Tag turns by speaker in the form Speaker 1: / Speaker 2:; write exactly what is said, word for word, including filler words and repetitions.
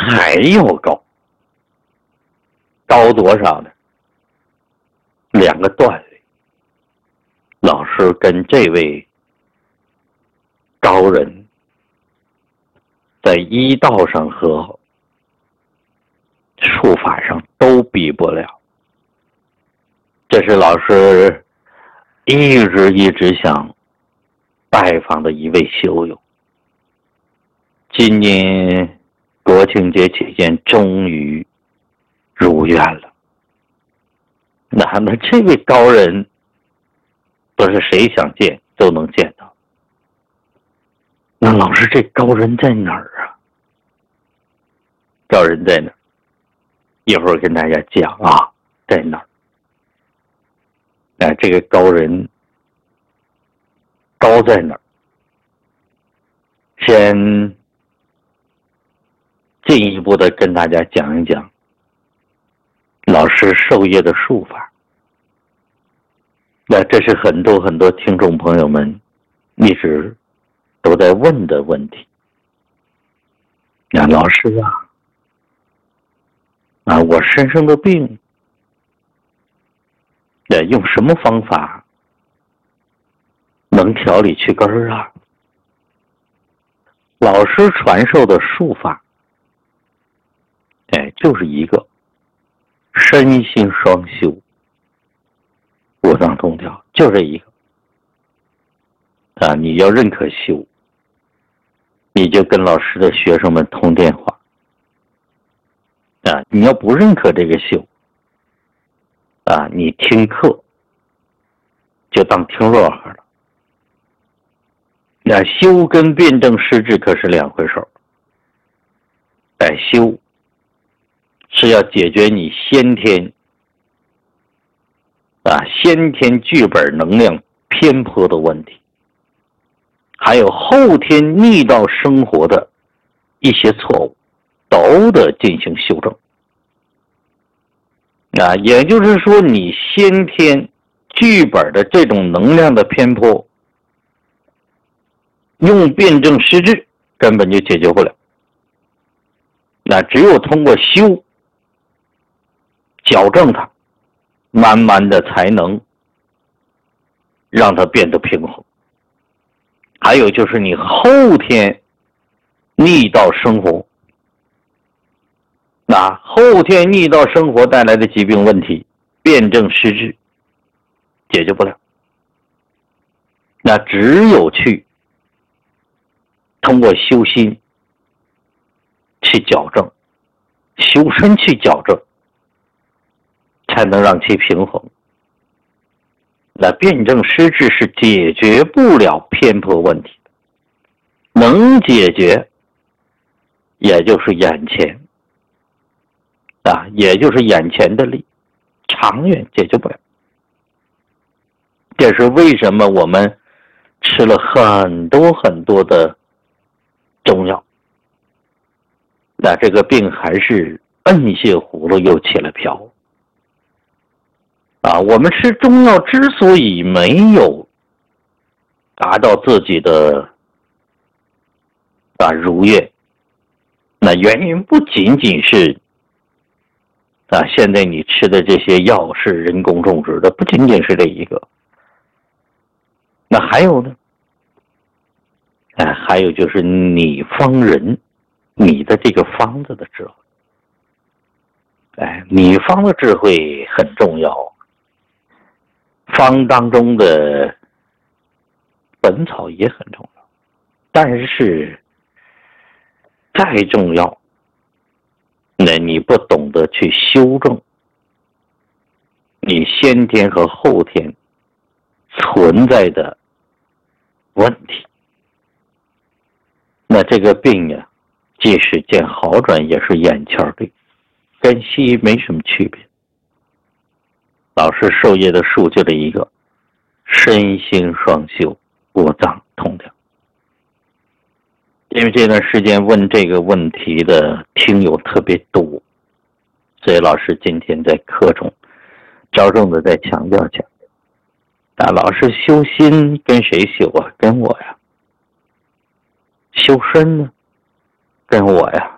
Speaker 1: 还要高，高多少呢？两个段位，老师跟这位高人在医道上和术法上都比不了。这是老师一直一直想拜访的一位修友，今年国庆节期间终于如愿了。那么这位高人不是谁想见都能见到。那老师，这高人在哪儿啊？高人在哪儿？一会儿跟大家讲啊，在哪儿？哎，这个高人高在哪儿？先进一步的跟大家讲一讲老师授业的术法。那这是很多很多听众朋友们一直都在问的问题。那老师啊，啊，我身上的病，那用什么方法能调理去根儿啊？老师传授的术法，哎，就是一个身心双修，五脏通调，就这一个。啊，你要认可修，你就跟老师的学生们通电话。啊，你要不认可这个修，啊，你听课就当听乐呵了。那修跟辩证施治可是两回事儿。哎，修是要解决你先天啊先天剧本能量偏颇的问题，还有后天逆道生活的一些错误，都得进行修正。啊，也就是说，你先天剧本的这种能量的偏颇，用辩证施治根本就解决不了。那只有通过修矫正它，慢慢的才能让它变得平衡。还有就是你后天逆道生活，那后天逆道生活带来的疾病问题，辩证施治解决不了。那只有去通过修心去矫正，修身去矫正，才能让其平衡。那辩证施治是解决不了偏颇问题的，能解决也就是眼前啊，也就是眼前的利，长远解决不了。这是为什么我们吃了很多很多的中药，那这个病还是摁下葫芦又起了瓢。啊，我们吃中药之所以没有达到自己的啊如愿，那原因不仅仅是啊现在你吃的这些药是人工种植的，不仅仅是这一个。那还有呢？哎，还有就是你方人，你的这个方子的智慧。哎，你方的智慧很重要。方当中的本草也很重要，但是再重要，那你不懂得去修正你先天和后天存在的问题，那这个病呀，即使见好转也是眼前病，跟西医没什么区别。老师授业的术就这一个，身心双修，五脏通调。因为这段时间问这个问题的听友特别多，所以老师今天在课中着重的在强调强调。那老师修心跟谁修啊？跟我呀。修身呢？跟我呀。